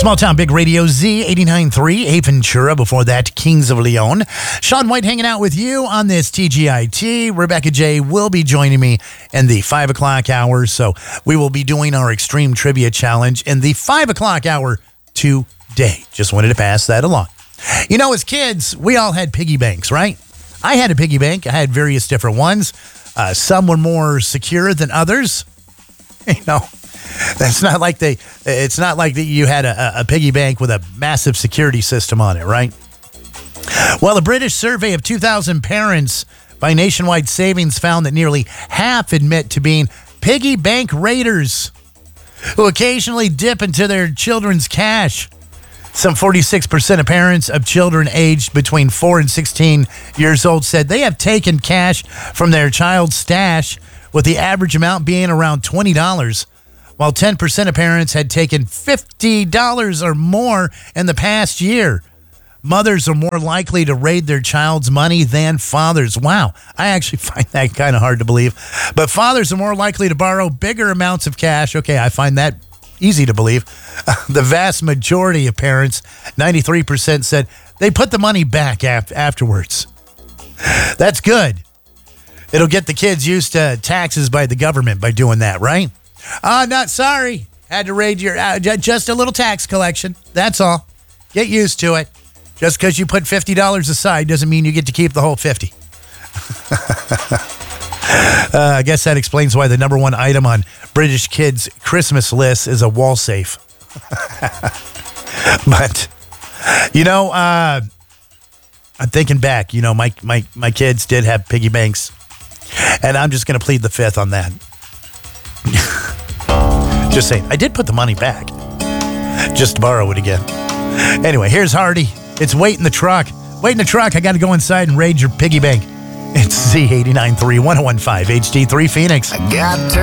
Small Town Big Radio Z 89.3 A Ventura. Before that, Kings of Leon. Sean White hanging out with you on this TGIT. Rebecca J will be joining me in the 5 o'clock hour. So we will be doing our Extreme Trivia Challenge in the 5 o'clock hour today. Just wanted to pass that along. You know, as kids, we all had piggy banks, right? I had a piggy bank. I had various different ones. Some were more secure than others. You know, it's not like you had a piggy bank with a massive security system on it, right? Well, a British survey of 2,000 parents by Nationwide Savings found that nearly half admit to being piggy bank raiders who occasionally dip into their children's cash. Some 46% of parents of children aged between 4 and 16 years old said they have taken cash from their child's stash, with the average amount being around $20, while 10% of parents had taken $50 or more in the past year. Mothers are more likely to raid their child's money than fathers. Wow, I actually find that kind of hard to believe. But fathers are more likely to borrow bigger amounts of cash. Okay, I find that easy to believe. The vast majority of parents, 93%, said they put the money back afterwards. That's good. It'll get the kids used to taxes by the government by doing that, right? Not sorry. Had to raid your, just a little tax collection. That's all. Get used to it. Just because you put $50 aside doesn't mean you get to keep the whole 50. I guess that explains why the number one item on British kids' Christmas list is a wall safe. But, you know, I'm thinking back. You know, my kids did have piggy banks. And I'm just going to plead the fifth on that. Just saying. I did put the money back. Just to borrow it again. Anyway, here's Hardy. It's Wait in the Truck. Wait in the truck. I got to go inside and raid your piggy bank. It's Z89.3 1015 HD3 Phoenix. I got to